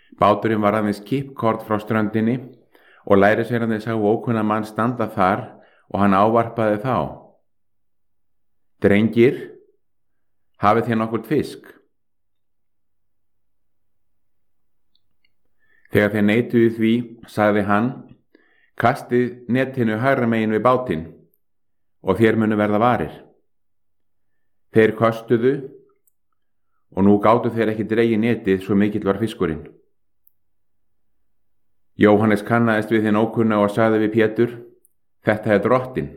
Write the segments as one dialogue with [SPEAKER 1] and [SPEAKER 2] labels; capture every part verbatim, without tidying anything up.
[SPEAKER 1] Báturinn var aðeins kippkort frá ströndinni og lærisveinarnir sáu ókunna mann standa þar og hann ávarpaði þá: Drengir, hafið þér nokkurn fisk? Þegar þeir neituðu því, sagði hann: Kastið netinu hægra megin við bátinn og þér munu verða varir. Þeir köstuðu og nú gátu þeir ekki dregið netið, svo mikill var fiskurinn. Jóhannes kannaðist við hinn ókunna og sagði við Pétur: Þetta er drottinn.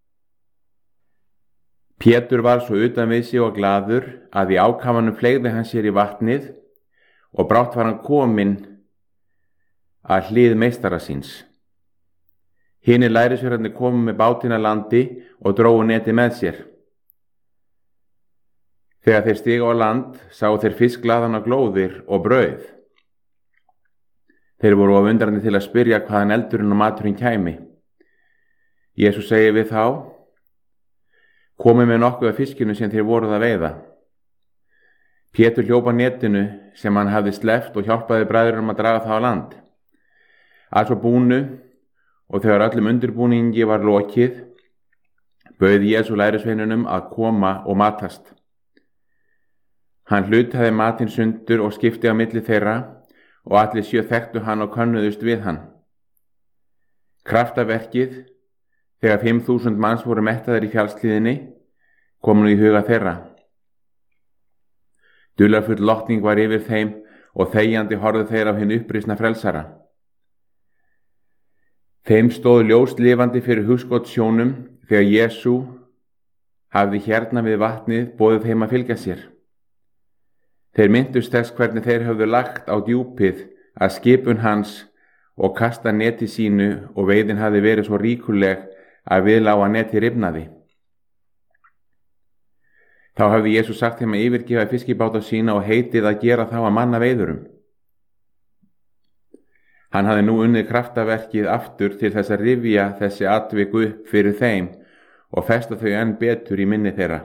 [SPEAKER 1] Pétur var svo utan við sig og glaður að í ákafanum fleygði hann sér í vatnið og brátt var hann kominn að hlið meistara síns. Hinir lærisveinarnir komu með bátinn að landi og drógu netið með sér. Þegar þeir stigu á land, sáu þeir fiskglaðana glóðir og brauð. Þeir voru of undrandi til að spyrja hvaðan eldurinn og maturinn kæmi. Jesús segir við þá: Komið með nokkuð af fiskinu sem þeir voruð að veiða. Pétur hljóp að netinu sem hann hafði sleppt og hjálpaði bræðrunum að draga það á land. Að svo búnu og þegar öllum undirbúningi var lokið, bauð Jesú lærisveinunum að koma og matast. Hann hlutaði matinn sundur og skipti á milli þeirra og allir sjö þekktu hann og könnuðust við hann. Kraftaverkið, þegar fimm þúsund manns voru mettaðir í fjallshlíðinni, kom nú í huga þeirra. Dularfull lotning var yfir þeim og þegjandi horfðu þeir á hinn upprisna frelsara. Þeim stóð ljóst lifandi fyrir hugskotssjónum þegar Jesú hafði hérna við vatnið boðið þeim að fylgja sér. Þeir myndust þess hvernig þeir höfðu lagt á djúpið að skipun hans og kasta neti sínu og veiðin hafði verið svo ríkuleg að við lá að neti rifnaði. Þá hafði Jesús sagt þeim að yfirgefa fiskibáta sína og heitið að gera þá að manna veiðurum. Hann hafði nú unnið kraftaverkið aftur til þess að rifja þessi atvik upp fyrir þeim og festa þau enn betur í minni þeirra.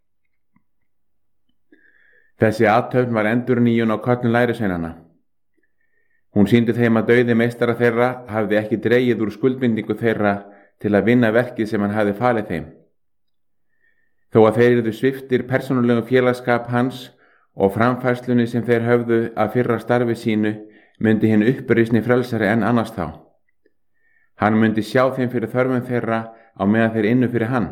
[SPEAKER 1] Þessi athöfn var endurnýjun á köllun lærisveinanna. Hún sýndi þeim að dauði meistara þeirra hafði ekki dregið úr skuldbindingu þeirra til að vinna verkið sem hann hafði falið þeim. Þó að þeir yrðu sviptir persónulegum félagsskap hans og framfærslunni sem þeir höfðu að fyrra starfi sínu, myndi hinn uppreisni frelsari enn annars þá. Hann myndi sjá þeim fyrir þörfum þeirra á meðan þeir ynnu fyrir hann.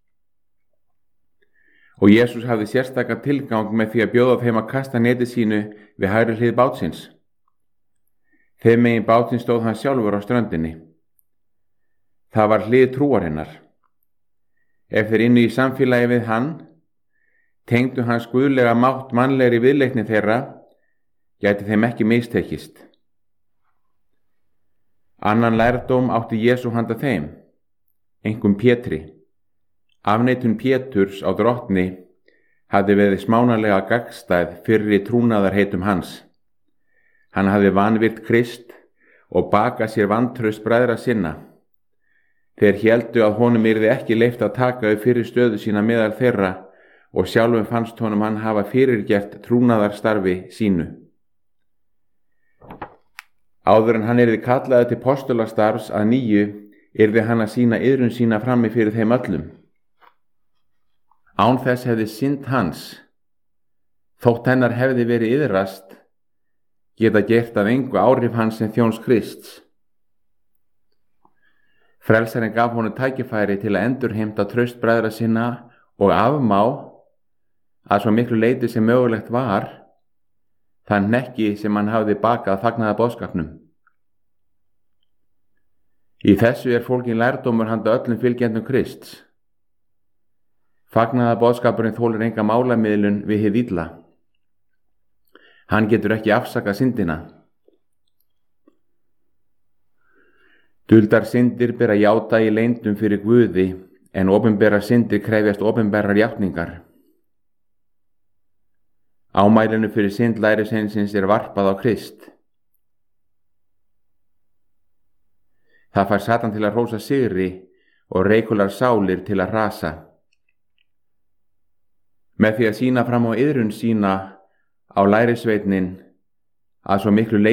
[SPEAKER 1] Og Jesús hafði sérstaka tilgang með því að bjóða þeim að kasta neti sínu við hægri hlið bátsins. Þeim megin bátsins stóð hann sjálfur á ströndinni. Það var hlið trúarinnar. Ef þeir ynnu í samfélagi við hann, tengdu hans guðlega mátt mannlegri viðleitni þeirra, gæti þeim ekki mistekist. Annan lærdóm átti Jesú handa þeim, einkum Pétri. Afneitun Péturs á drottni hafði verið smánalega gagnstæð fyrri trúnaðarheitum hans. Hann hafði vanvirt Krist og bakað sér vantraust bræðra sinna. Þeir héldu að honum yrði ekki leyft að taka upp fyrir stöðu sína meðal þeirra og sjálfum fannst honum hann hafa fyrirgert trúnaðarstarfi sínu. Áður en hann yrði kallaði til postulastarfs að nýju, yrði hann að sýna iðrun sína frammi fyrir þeim öllum. Án þess hefði synd hans, þótt hennar hefði verið iðrast, geta gert að engu áhrif hans sem þjóns Krists. Frelsarinn gaf honum tækifæri til að endurheimta traust bræðra sinna og afmá, að svo miklu leyti sem mögulegt var, þann hnekki sem hann hafði bakað fagnaða boðskapnum. Í þessu er fólginn lærdómur handa öllum fylgjendum Krists. Fagnaða boðskapurinn þolir enga málamiðlun við hið illa. Hann getur ekki afsakað syndina. Duldar syndir ber að játa í leyndum fyrir Guði, en opinberar syndir krefjast opinberar játningar. Ámælinu fyrir synd lærisveinsins er varpað á Krist. Það fær Satan til að hrósa sigri og reikular sálir til að hrasa. Með því að sýna fram á iðrun sína á lærisveitnin að svo miklu leyti